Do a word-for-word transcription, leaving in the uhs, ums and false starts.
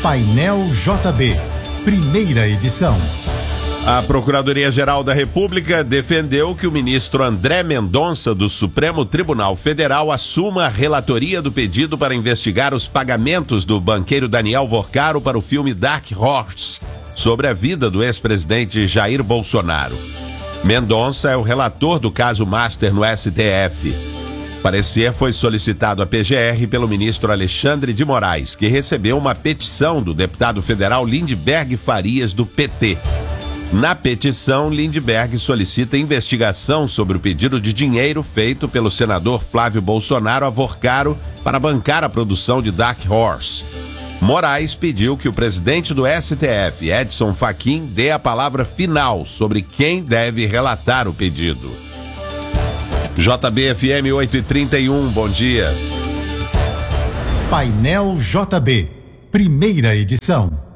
Painel J B, primeira edição. A Procuradoria-Geral da República defendeu que o ministro André Mendonça, do Supremo Tribunal Federal, assuma a relatoria do pedido para investigar os pagamentos do banqueiro Daniel Vorcaro para o filme Dark Horse, sobre a vida do ex-presidente Jair Bolsonaro. Mendonça é o relator do caso Master no S T F. O parecer foi solicitado à P G R pelo ministro Alexandre de Moraes, que recebeu uma petição do deputado federal Lindbergh Farias, do P T. Na petição, Lindbergh solicita investigação sobre o pedido de dinheiro feito pelo senador Flávio Bolsonaro a Vorcaro para bancar a produção de Dark Horse. Moraes pediu que o presidente do S T F, Edson Fachin, dê a palavra final sobre quem deve relatar o pedido. J B F M oito e trinta e um, bom dia. Painel J B, primeira edição.